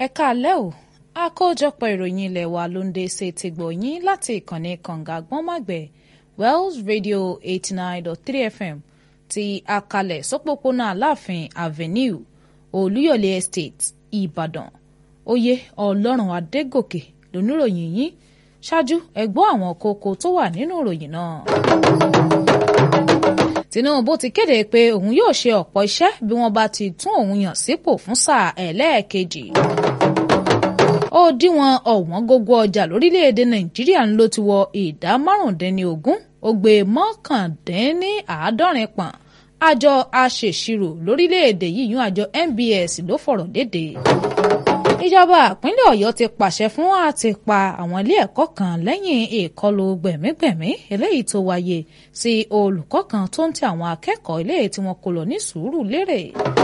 Ẹ káalẹ́ o, àkójọpọ̀ ìròyìn ilé wa ló ń dé sí ti gbọ̀yìn láti ìkànnì kànga gbọ́nmágbẹ̀ Wells Radio 89.3 FM ti àkàlẹ̀ sọ́pọ̀pọ̀nà Aláàfin Avenue Olúyọ̀lé Estate Ìbàdàn. Oyè Ọlọ́run Adégòkè lóníròyìn yín. Ṣáájú ẹ gbọ́ àwọn kókó tó wà nínú ìròyìn náà. Tinubu ti kéde pé òun yóò ṣe ọ̀pọ̀ iṣẹ́ bí wọ́n bá ti tún òun yàn sípò fún sáà ẹlẹ́ẹ̀kejì. Òdiwọ̀n ọ̀wọ́n gógó ọjà lórílẹ̀‐èdè Nàìjíríà ń ló ti wọ ìdá 15, ó gbé 99 pọ̀n. Àjọ aṣèṣirò lórílẹ̀‐èdè yìí yún àjọ NBS ló fọ̀rọ̀ léde. Ìjọba ìpínlẹ̀ Ọ̀yọ́ ti pàṣẹ fún àti pa àwọn ilé ẹ̀kọ́ kan lẹ́yìn ìkọlù gbẹ̀mígbẹ̀mí eléyìí tó wáyé sí olùkọ́ kan tó ń tẹ àwọn akẹ́kọ̀ọ́ eléyìí tí wọ́n kó lọ ní Sùúrùlérè.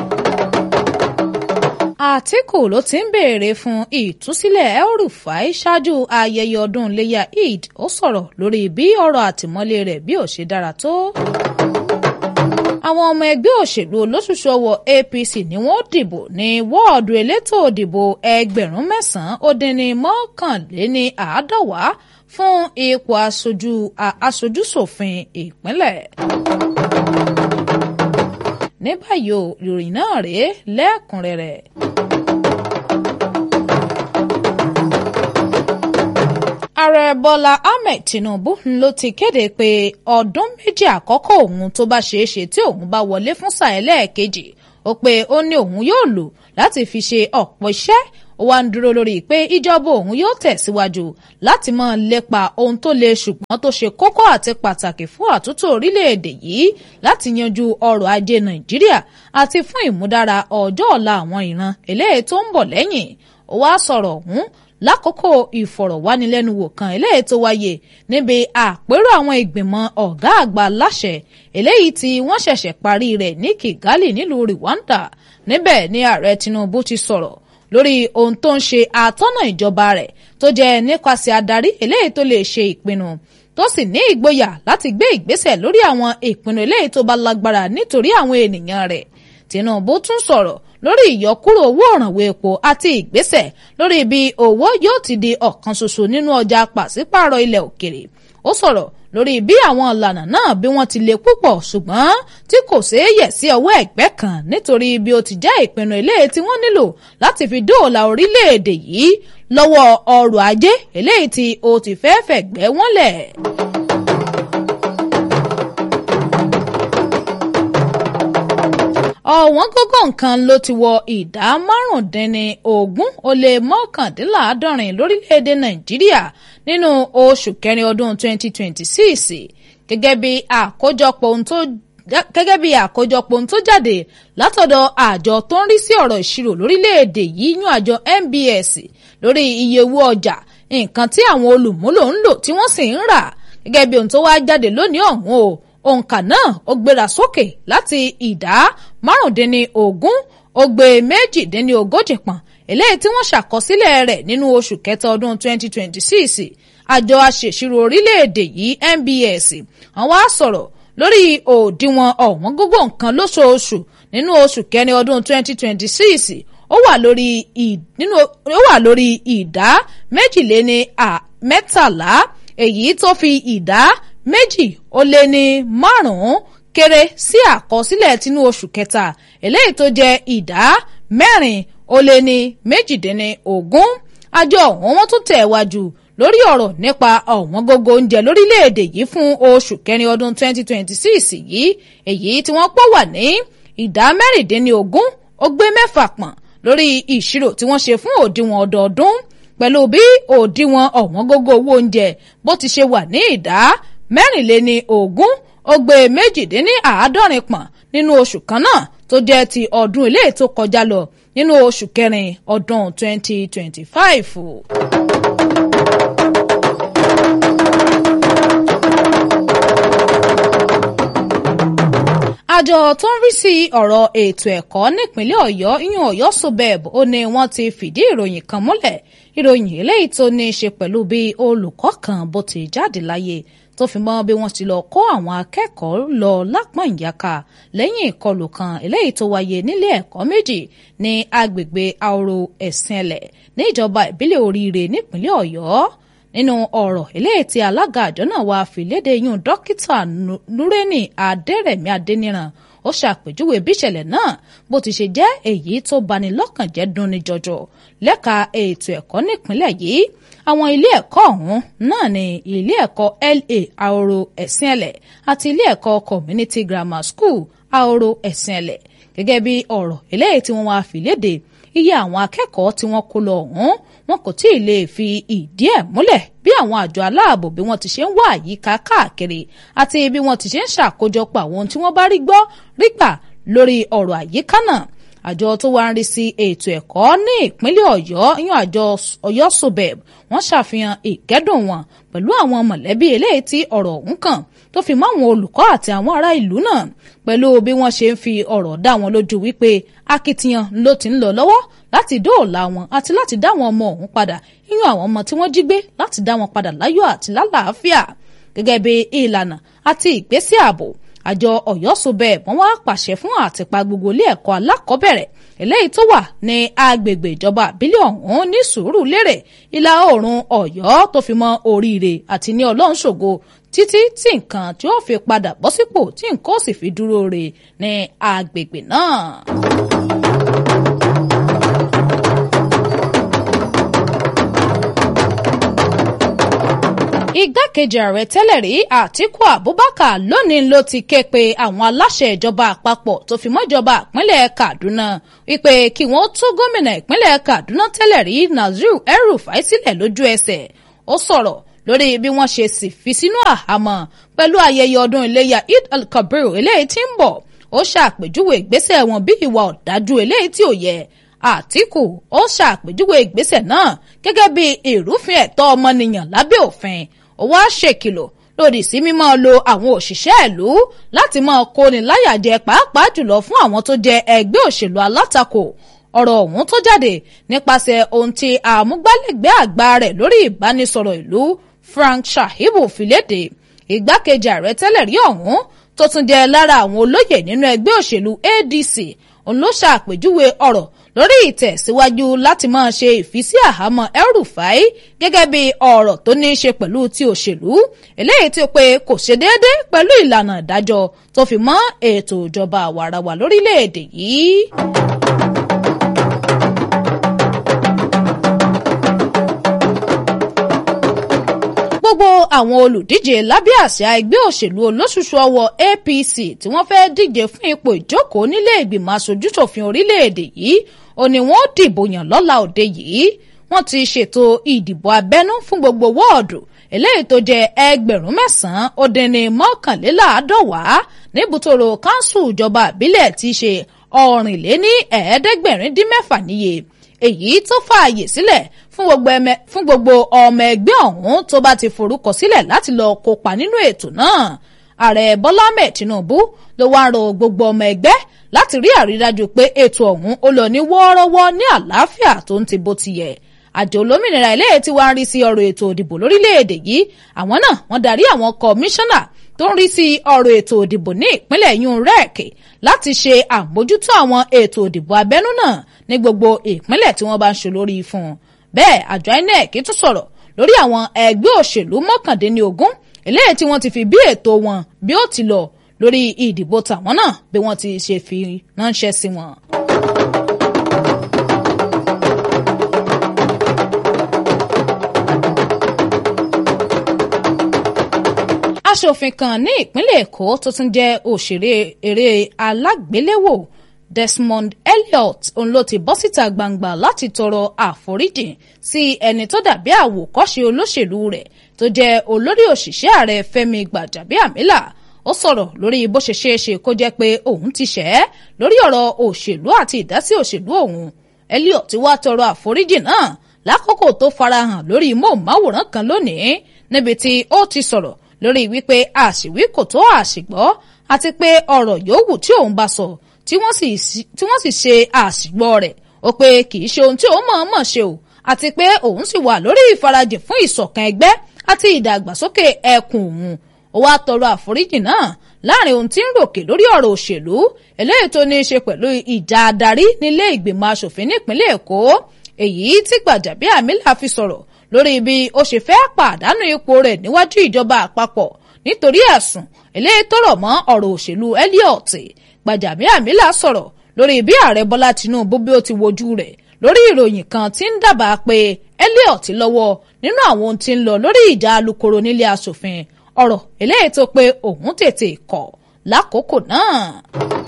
Àtíkù ló ti ń béèrè fún ìtúsílẹ̀ El-Rufai ṣáájú ayẹyẹ ọdún Iléyá Eid. Ó sọ̀rọ̀ lórí bí ọ̀rọ̀ àtìmọ́lé rẹ̀ bí ó ṣe dára tó. Àwọn ọmọ ẹgbẹ́ òṣèlú olóṣùṣù ọwọ́ APC ni wọ́n dìbò ní wọ́ọ̀dù elétò òdìbò 9,151 fún ipò aṣojúṣòfin ìpínlẹ̀. Ní báyìí o, ìròyìn náà rèé lẹ́kùnrẹ́rẹ́. Ààrẹ Bọ́lá Ahmed Tinubu ló ti kéde pé ọdún méjì àkọ́kọ́ òun tó bá ṣeé ṣe tí òun bá wọlé fún sáà ẹlẹ́ẹ̀kejì, ó pé ó ní òun yóò lò láti fi ṣe ọ̀pọ̀ iṣẹ́. Ó wá ń dúró lórí pé ìjọba òun yóò tẹ̀síwájú láti máa lépa ohun tó le ṣùgbọ́n tó ṣe kókó àti pàtàkì fún àtúntò orílẹ̀-èdè yìí láti yanjú ọrọ̀ ajé Nàìjíríà àti fún ìmúdára ọjọ́ ọ̀la àwọn ìran eléyìí tó ń bọ̀ lẹ́yìn. Ó wá sọ̀rọ̀ ọ̀hún lákòókò ìfọ̀rọ̀wánilẹ́nuwò kan eléyìí tó wáyé níbi àpérò àwọn ìgbìmọ̀ ọ̀gá àgbà láṣẹ eléyìí tí wọ́n ṣẹ̀ṣẹ̀ parí rẹ̀ ní Kigali nílùú Rwanda. Níbẹ̀ ni ààrẹ Tinubu ti sọ̀rọ̀ lórí ohun tó ń ṣe àtọ́nà ìjọba rẹ̀ tó jẹ́ nípasẹ̀ adarí eléyìí tó lè ṣe ìpinnu tó sì ní ìgboyà láti gbé ìgbésẹ̀ lórí àwọn ìpinnu eléyìí tó bá lágbára nítorí àwọn ènìyàn rẹ̀. Tinubu tún sọ̀rọ̀ lórí ìyọkúrò owó òrànwó epo àti ìgbésẹ̀ lórí bí owó yóò ti di ọ̀kan ṣoṣo nínú ọjà pàṣípààrọ̀ ilẹ̀ òkèrè. Ó sọ̀rọ̀ lórí bí àwọn ìlànà náà bí wọ́n ti le púpọ̀ ṣùgbọ́n tí kò ṣeé yẹ̀ sí ọwọ́ ẹ̀gbẹ́ kan nítorí bí ó ti jẹ́ ìpinnu eléyìí tí wọ́n nílò láti fi dóòlà orílẹ̀-èdè yìí lọ́wọ́ ọrọ̀ ajé eléyìí tí ó ti fẹ́ fẹ̀gbẹ́ wọn lẹ̀. Ọ̀wọ́n gógó nǹkan ló ti wọ ìdá 15.99 lórílẹ̀-èdè Nàìjíríà nínú oṣù kẹrin ọdún 2026 gẹ́gẹ́ bí àkójọpọ̀ ohun tó jáde látọ̀dọ̀ àjọ tó ń rí sí ọ̀rọ̀ ìṣirò lórílẹ̀-èdè yìí yún àjọ NBS lórí iye owó ọjà nǹkan tí àwọn olùmúlò ń lò tí wọ́n sì ń rà gẹ́gẹ́ bí ohun tó wá jáde lónìí ọ̀hún o. Òǹkà náà ó gbéra sókè láti ìdá 15 ó gbé 42 pọ̀n eléyìí tí wọ́n ṣàkọsílẹ̀ rẹ̀ nínú oṣù kẹta ọdún 2026. Àjọ aṣèṣirò orílẹ̀-èdè yìí NBS wọ́n wá sọ̀rọ̀ lórí òdiwọ̀n ọ̀wọ́n gógó nǹkan lóṣooṣù nínú oṣù kẹrin ọdún 2026. Ó wà lórí ìdá 2.13, èyí tó fi ìdá 2.5 kéré sí àkọsílẹ̀ tinú oṣù kẹta eléyìí tó jẹ́ ìdá 4.18. Àjọ ọ̀hún wọ́n tún tẹ̀ wájú lórí ọ̀rọ̀ nípa ọ̀wọ́n gógó oúnjẹ lórílẹ̀-èdè yìí fún oṣù kẹrin ọdún 2026 yìí, èyí tí wọ́n pọ̀ wà ní ìdá 16 ó gbé 6 pọ̀n lórí ìṣirò tí wọ́n ṣe fún òdiwọ̀n ọdọọdún pẹ̀lú bí òdiwọ̀n ọ̀wọ́n gógó owó oúnjẹ bó ti ṣe wà ní ìdá 24 ó gbé 52 pọ̀n nínú oṣù kan náà tó jẹ́ ti ọdún ilé tó kọjá lọ nínú oṣù kẹrin ọdún 2025. Àjọ tó ń rí sí ọ̀rọ̀ ètò ẹ̀kọ́ nípínlẹ̀ Ọ̀yọ́ ìyún Ọ̀yọ́ Subeb ó ní wọ́n ti fìdí ìròyìn kan múlẹ̀. Ìròyìn eléyìí tó ní í ṣe pẹ̀lú bí olùkọ́ kan bó ti jáde láyé tó fi mọ́ bí wọ́n ti lọ kó àwọn akẹ́kọ̀ọ́ lọ lápọ̀n ìyàkà lẹ́yìn ìkọlù kan eléyìí tó wáyé nílé ẹ̀kọ́ méjì ní agbègbè Àòrò Ẹ̀sìnẹlẹ̀ ní ìjọba ìbílẹ̀ Oríire nípínlẹ̀ Ọ̀yọ́. Nínú ọ̀rọ̀ eléyìí tí alága àjọ náà wá fi léde yún dókítà Nureni Adérẹ̀mí Adéníran ó ṣàpèjúwe bí ìṣẹ̀lẹ̀ náà bó ti ṣe jẹ́ èyí tó bani lọ́kàn jẹ́ dunni jọjọ lẹ́ka ètò ẹ̀kọ́ nípínlẹ̀ yìí. Àwọn ilé ẹ̀kọ́ ọ̀hún náà ni ilé ẹ̀kọ́ LA Àòrò Ẹ̀sìnẹlẹ̀ àti ilé ẹ̀kọ́ Community Grammar School Àòrò Ẹ̀sìnẹlẹ̀. Gẹ́gẹ́ bí ọ̀rọ̀ eléyìí tí wọ́n wá fi léde, iye àwọn akẹ́kọ̀ọ́ tí wọ́n kó lọ ọ̀hún wọn kò tí ì lè fi ìdí ẹ̀ múlẹ̀ bí àwọn àjọ aláàbò bí wọ́n ti ṣe ń wá àyíká káàkiri àti bí wọ́n ti ṣe ń ṣàkójọpọ̀ àwọn ohun tí wọ́n bá rí gbọ́ rí gbà lórí ọ̀rọ̀ àyíká náà. Àjọ tó wá ń rí sí ètò ẹ̀kọ́ ní ìpínlẹ̀ Ọ̀yọ́ yan àjọ Ọ̀yọ́ Subeb wọ́n ṣàfihàn ìkẹ́dùn wọn pẹ̀lú àwọn mọ̀lẹ́bí eléyìí tí ọ̀rọ̀ ọ̀hún kàn tó fi mọ́ àwọn olùkọ́ àti àwọn ará ìlú náà pẹ̀lú bí wọ́n ṣe ń fi ọ̀rọ̀ dá wọn lójú wípé akitiyan ló ti ń lọ lọ́wọ́ láti dóòlà wọn àti láti dá wọn ọmọ ọ̀hún padà yíyan àwọn ọmọ tí wọ́n jí gbé láti dá wọn padà láyọ̀ àti lálàáfíà gẹ́gẹ́ bí ìlànà àti ìgbésẹ̀ ààbò. Àjọ Ọ̀yọ́ Subeb wọ́n wá pàṣẹ fún àtìpa gbogbo ilé ẹ̀kọ́ alákọ̀ọ́bẹ̀rẹ̀ eléyìí tó wà ní agbègbè ìjọba àbílẹ̀ ọ̀hún ní Sùúrùlérè, ìlà oòrùn Ọ̀yọ́ tó fi mọ́ Oríire àti ní Ọlọ́runṣògo títí tí nǹkan tí ó fi padà bọ́ sípò tí nǹkan ó sì fi dúró re ní agbègbè náà. Igbákejì ààrẹ tẹ́lẹ̀ rí Àtíkù Abubakar lónìí ló ti ké pe àwọn aláṣẹ ìjọba àpapọ̀ tó fi mọ́ ìjọba ìpínlẹ̀ Kaduna wípé kí wọ́n tú gómìnà ìpínlẹ̀ Kaduna tẹ́lẹ̀ rí Nasir El-Rufai sílẹ̀ lójú ẹsẹ̀. Ó sọ̀rọ̀ lórí bí wọ́n ṣe sì fi sínú àhámọ́ pẹ̀lú ayẹyẹ ọdún iléyá Eid al-Kabir eléyìí tí ń bọ̀. Ó ṣàpèjúwe ìgbésẹ̀ wọn bí ìwà ọ̀dájú eléyìí tí ò yẹ. Àtíkù ó ṣàpèjúwe ìgbésẹ̀ náà gẹ́gẹ́ bí ìrúfin ẹ̀tọ́ ọmọnìyàn lábẹ́ òfin. Ó wá ṣèkìlọ̀ lòdì sí mímọ́ lo àwọn òṣìṣẹ́ ìlú láti máa kóni láyàjẹ pàápàá jùlọ fún àwọn tó jẹ ẹgbẹ́ òṣèlú alátakò. Ọ̀rọ̀ ọ̀hún tó jáde nípasẹ̀ ohun tí àmúgbálẹ́gbẹ̀ẹ́ àgbà rẹ̀ lórí ìbánisọ̀rọ̀ ìlú Frank Shahibu fi léde. Igbákejì ààrẹ tẹ́lẹ̀ rí ọ̀hún tó tún jẹ́ lára àwọn olóyè nínú ẹgbẹ́ òṣèlú ADC òun ló ṣàpèjúwe ọ̀rọ̀ lórí ìtẹ̀síwájú láti máa ṣe ìfisí àhámọ́ El-Rufai gẹ́gẹ́ bí ọ̀rọ̀ tó ní í ṣe pẹ̀lú ti òṣèlú eléyìí tí ó pé kò ṣe déédé pẹ̀lú ìlànà ìdájọ́ tó fi mọ́ ètò ìjọba àwarawa lórílẹ̀‐èdè yìí. Gbogbo àwọn olùdíje lábẹ́ àsíá ẹgbẹ́ òṣèlú olóṣùṣù ọwọ́ APC tí wọ́n fẹ́ díje fún ipò ìjókòó nílé ìgbìmọ̀ aṣojúṣòfin orílẹ̀-èdè yìí ó ní wọ́n dìbò yàn lọ́la òde yìí. Wọ́n ti ṣètò ìdìbò abẹ́nú fún gbogbo wọ́ọ̀dù eléyìí tó jẹ́ 9,911 níbùtòrò káńsù ìjọba ìbílẹ̀ tí í ṣe 4,716 níye. Èyí tó fààyè sílẹ̀ fún gbogbo ọmọ ẹgbẹ́ ọ̀hún tó bá ti forúkọ sílẹ̀ láti lọ kópa nínú ètò náà. Ààrẹ Bọ́lá Ahmed Tinubu ló wá rọ gbogbo ọmọ ẹgbẹ́ láti rí àrídájú pé ètò ọ̀hún ó lọ ní wọ́ọ́rọ́wọ́ ní àlàáfíà tó ń ti bó ti yẹ. Àjọ olómìnira ilé tí wàá ń rí sí ọ̀rọ̀ ètò òdìbò lórílẹ̀‐èdè yìí àwọn náà wọ́n darí àwọn kọmíṣánná tó ń rí sí ọ̀rọ̀ ètò òdìbò ní ìpínlẹ̀ yún rẹ́ẹ̀kì láti ṣe àmójútó àwọn ètò òdìbò abẹ́nú náà ní gbogbo ìpínlẹ̀ tí wọ́n bá ń ṣe lórí fún un. Bẹ́ẹ̀ àjọ INEC tún sọ̀rọ̀ lórí àwọn ẹgbẹ́ òṣèlú 19 eléyìí tí wọ́n ti fi bí ètò wọn bí ó ti lọ lórí ìdìbò tàwọn náà bí wọ́n ti ṣe fi ránṣẹ́ sí wọn. Aṣòfin kan ní ìpínlẹ̀ Èkó tó tún jẹ́ òṣèré eré alágbéléwò Desmond Elliot òun ló ti bọ́ síta gbangba láti tọrọ àforíjì sí ẹni tó dàbí àwòkọ́ṣe olóṣèlú rẹ̀ tó jẹ́ olórí òṣìṣẹ́ ààrẹ Fẹ́mi Gbàjàbíàmílà. Ó sọ̀rọ̀ lórí bó ṣe ṣeé ṣe kó jẹ́ pé òun ti ṣẹ̀ lórí ọ̀rọ̀ òṣèlú àti ìdásí òṣèlú òun. Elliot ti wá tọrọ àforíjì náà lákòókò tó farahàn lórí móhùnmáwòrán kan lónìí níbi tí ó ti sọ̀rọ̀ lórí wípé àṣìwí kò tó àṣìgbọ́ àti pé ọ̀rọ̀ yòówù tí òun bá sọ tí wọ́n sì ṣe àṣìgbọ́ rẹ̀ ó pé kì í ṣe ohun tí òun mọ̀ọ́mọ̀ ṣe o àti pé òun sì wà lórí ìfarajìn fún ìṣọ̀kan ẹgbẹ́ àti ìdàgbàsókè ẹkùn òun. ó wá tọrọ àforíjì náà láàrin ohun tí ń ròkè lórí ọ̀rọ̀ òṣèlú eléyìí tó ní í ṣe pẹ̀lú ìjà adarí nílé ìgbìmọ̀ asòfin nípínlẹ̀ Èkó, èyí tí Gbajabiamila fi sọ̀rọ̀ lórí bí ó ṣe fẹ́ pàdánù ipò rẹ̀ níwájú ìjọba àpapọ̀ nítorí ẹ̀sùn eléyìí tó rọ̀ mọ́ ọ̀rọ̀ òṣèlú Elliot. Gbajabiamila sọ̀rọ̀ lórí bí ààrẹ Bọ́lá Tinubu bí ó ti wojú rẹ̀ lórí ìròyìn kan tí ń dábàá pé Elliot lọ́wọ́ nínú àwọn ohun tí ń lọ lórí ìjà alukoro nílé asòfin, ọ̀rọ̀ eléyìí tó pé òun tètè kọ̀ lákòókò náà.